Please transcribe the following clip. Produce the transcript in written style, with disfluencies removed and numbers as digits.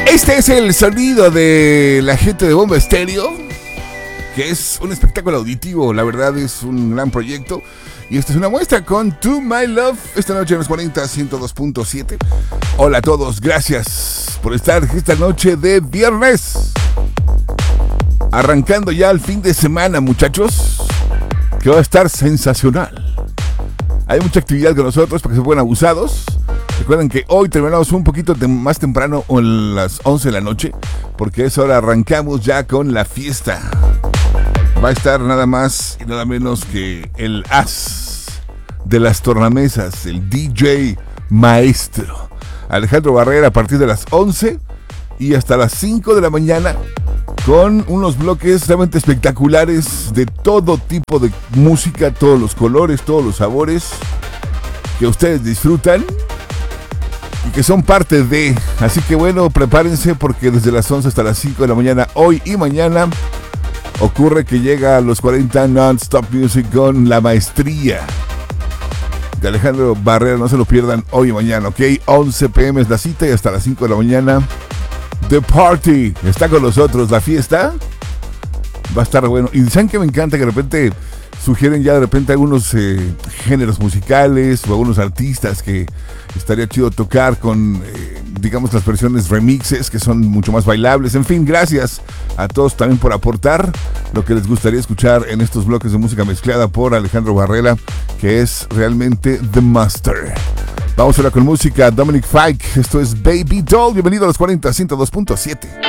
Este es el sonido de la gente de Bomba Estéreo, que es un espectáculo auditivo, la verdad es un gran proyecto. Y esta es una muestra con To My Love, esta noche en los 40 102.7. Hola a todos, gracias por estar esta noche de viernes. Arrancando ya el fin de semana, muchachos, que va a estar sensacional. Hay mucha actividad con nosotros para que se pongan abusados. Recuerden que hoy terminamos un poquito más temprano, o en las 11 de la noche, porque a esa hora arrancamos ya con la fiesta. Va a estar nada más y nada menos que el as de las tornamesas, el DJ maestro Alejandro Barrera, a partir de las 11 y hasta las 5 de la mañana, con unos bloques realmente espectaculares de todo tipo de música, todos los colores, todos los sabores que ustedes disfrutan y que son parte de. Así que bueno, prepárense porque desde las 11 hasta las 5 de la mañana, hoy y mañana, ocurre que llega a los 40 Non-Stop Music con la maestría de Alejandro Barrera. No se lo pierdan hoy y mañana, ¿ok? 11 p.m. es la cita y hasta las 5 de la mañana The Party está con nosotros. La fiesta va a estar bueno. Y saben que me encanta que de repente sugieren ya de repente algunos géneros musicales o algunos artistas que estaría chido tocar con, digamos, las versiones remixes que son mucho más bailables. En fin, gracias a todos también por aportar lo que les gustaría escuchar en estos bloques de música mezclada por Alejandro Barrera, que es realmente The Master. Vamos ahora con música. Dominic Fike, esto es Baby Doll. Bienvenido a los 40 102.7.